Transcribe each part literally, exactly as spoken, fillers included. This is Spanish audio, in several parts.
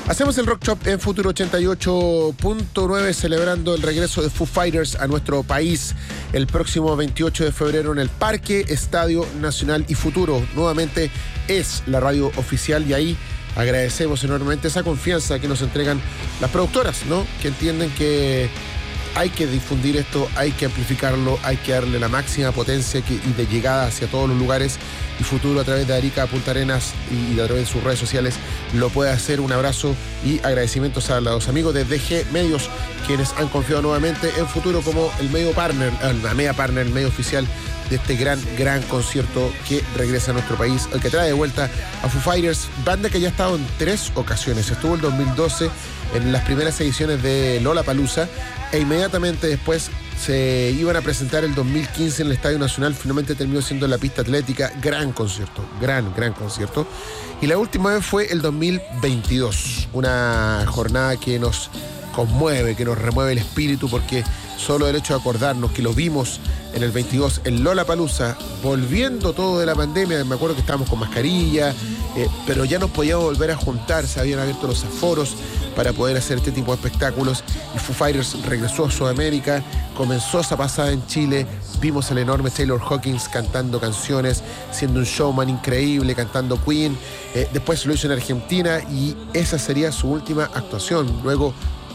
Hacemos el Rock Shop en Futuro ochenta y ocho punto nueve, celebrando el regreso de Foo Fighters a nuestro país el próximo veintiocho de febrero en el Parque Estadio Nacional. Y Futuro nuevamente es la radio oficial, y ahí agradecemos enormemente esa confianza que nos entregan las productoras, ¿no? Que entienden que hay que difundir esto, hay que amplificarlo, hay que darle la máxima potencia que, y de llegada hacia todos los lugares. Y Futuro, a través de Arica a Punta Arenas y a través de sus redes sociales, lo puede hacer. Un abrazo y agradecimientos a los amigos de D G Medios, quienes han confiado nuevamente en Futuro como el medio partner, la media partner, el medio oficial de este gran, gran concierto que regresa a nuestro país, el que trae de vuelta a Foo Fighters, banda que ya ha estado en tres ocasiones. Estuvo el dos mil doce en las primeras ediciones de Lollapalooza, e inmediatamente después se iban a presentar el dos mil quince en el Estadio Nacional. Finalmente terminó siendo en la pista atlética. Gran concierto, gran, gran concierto. Y la última vez fue el dos mil veintidós, una jornada que nos conmueve, que nos remueve el espíritu, porque solo el hecho de acordarnos que lo vimos en el veintidós en Lollapalooza, volviendo todo de la pandemia. Me acuerdo que estábamos con mascarilla, eh, pero ya nos podíamos volver a juntar, se habían abierto los aforos para poder hacer este tipo de espectáculos, y Foo Fighters regresó a Sudamérica, comenzó esa pasada en Chile, vimos al enorme Taylor Hawkins cantando canciones, siendo un showman increíble, cantando Queen, eh, después lo hizo en Argentina, y esa sería su última actuación. Luego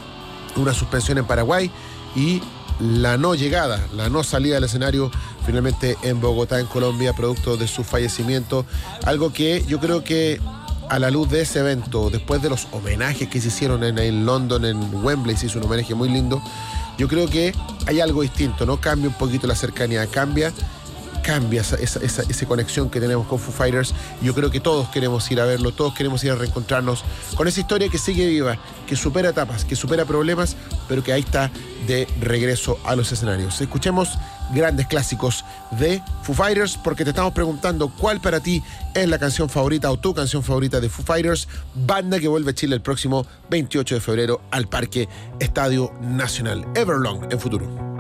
una suspensión en Paraguay y la no llegada, la no salida del escenario finalmente en Bogotá, en Colombia, producto de su fallecimiento. Algo que yo creo que, a la luz de ese evento, después de los homenajes que se hicieron en, en London, en Wembley, se hizo un homenaje muy lindo, yo creo que hay algo distinto, ¿no? Cambia un poquito la cercanía, cambia, cambia esa, esa, esa, esa conexión que tenemos con Foo Fighters. Yo creo que todos queremos ir a verlo, todos queremos ir a reencontrarnos con esa historia que sigue viva, que supera etapas, que supera problemas, pero que ahí está de regreso a los escenarios. Escuchemos grandes clásicos de Foo Fighters, porque te estamos preguntando cuál para ti es la canción favorita o tu canción favorita de Foo Fighters, banda que vuelve a Chile el próximo veintiocho de febrero al Parque Estadio Nacional. Everlong en Futuro.